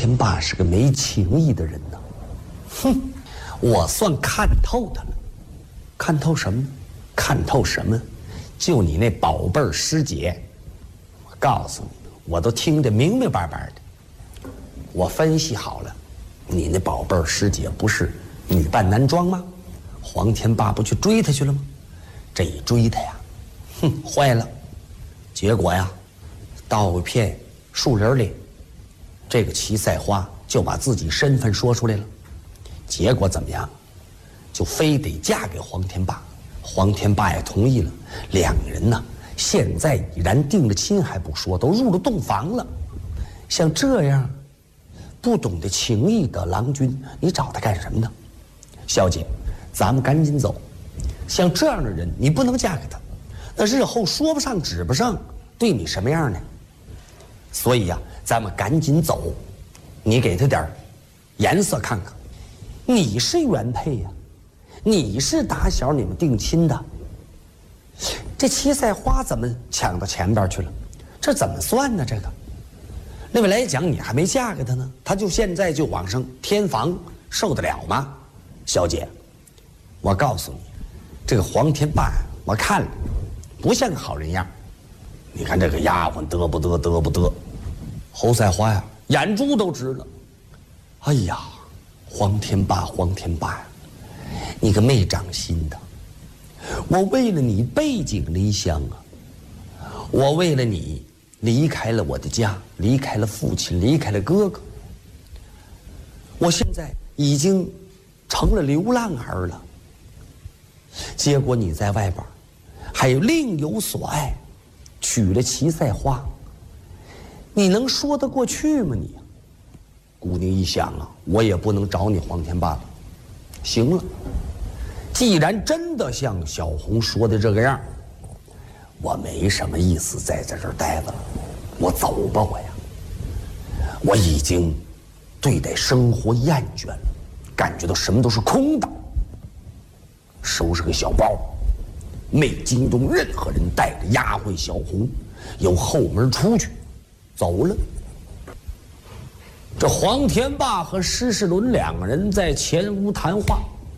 天霸是个没情义的人呐，哼，我算看透他了。看透什么呢？看透什么？就你那宝贝儿师姐，我告诉你，我都听得明明白白的。我分析好了，你那宝贝儿师姐不是女扮男装吗？黄天霸不去追她去了吗？这一追她呀，哼，坏了。结果呀，到一片树林里，这个齐赛花就把自己身份说出来了。结果怎么样？就非得嫁给黄天霸。黄天霸也同意了，两个人呢，现在已然定了亲还不说，都入了洞房了。像这样不懂得情义的郎君，你找他干什么呢？小姐，咱们赶紧走。像这样的人，你不能嫁给他，那日后说不上指不上，对你什么样呢？所以呀，咱们赶紧走。你给他点颜色看看，你是原配呀，你是打小你们定亲的。这七赛花怎么抢到前边去了？这怎么算呢？这个，那么来讲，你还没嫁给他呢，他就现在就往上天房，受得了吗？小姐，我告诉你，这个黄天霸我看了，不像个好人样。你看这个丫鬟得不得？侯赛花呀，眼珠都直了。哎呀，黄天霸呀，你个没长心的！我为了你背井离乡啊，我为了你离开了我的家，离开了父亲，离开了哥哥。我现在已经成了流浪儿了。结果你在外边还有另有所爱，娶了齐赛花，你能说得过去吗你？姑娘一想啊，我也不能找你黄天霸了。行了，既然真的像小红说的这个样，我没什么意思在这儿待着了，我走吧我呀。我已经对待生活厌倦了，感觉到什么都是空的。收拾个小包，没惊动任何人，带着丫鬟小红由后门出去走了。这黄天霸和施世伦两个人在前屋谈话。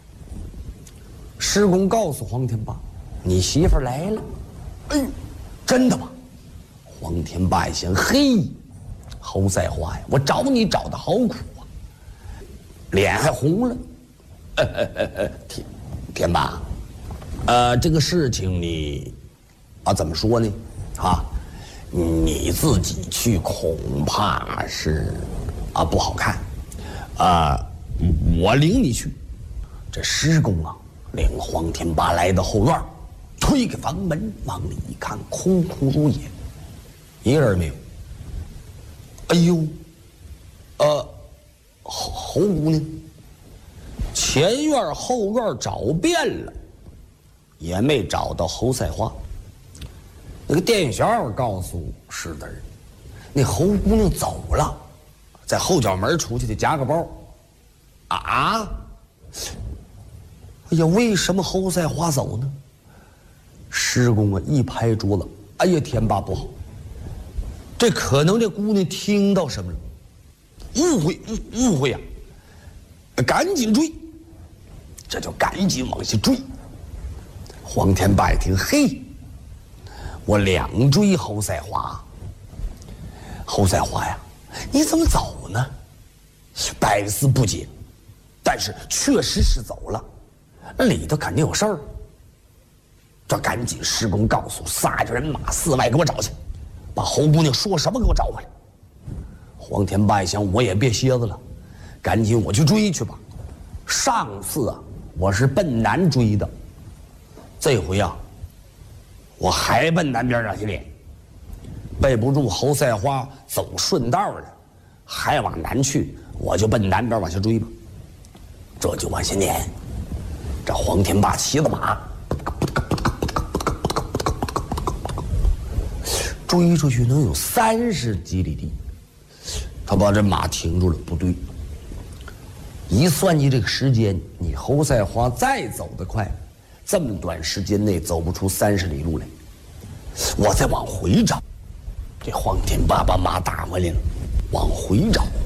施公告诉黄天霸：“你媳妇来了。”哎呦，真的吗？黄天霸一想，嘿，侯赛花呀，我找你找的好苦啊，脸还红了。天霸，这个事情你怎么说呢？你自己去恐怕是不好看。我领你去。这施公领黄天霸来到后院，推开房门往里一看，空空如也，一个人没有。哎呦，侯姑娘，前院后院找遍了，也没找到侯赛花。那个店小告诉石大人，那侯姑娘走了，在后脚门出去的，夹个包。哎呀，为什么侯赛花走呢？施公一拍桌子，哎呀，天霸不好，这可能这姑娘听到什么了，误会呀，赶紧追，这就赶紧往下追。黄天霸一听，嘿，我两追侯赛花。侯赛花呀，你怎么走呢？百思不解，但是确实是走了。那里头肯定有事儿，这赶紧施工告诉撒着人马4外给我找去，把侯姑娘说什么给我找回来。黄天霸一想，我也别歇着了，赶紧我去追去吧。上次我是奔南追的，这回我还奔南边上去练，背不住侯赛花走顺道的，还往南去，我就奔南边往下追吧。这就往下撵。这黄天霸骑着马追出去能有30几里地，他把这马停住了。不对，一算计这个时间，你侯赛花再走得快，这么短时间内走不出30里路来，我再往回找。这黄天霸把马打回来了，往回找。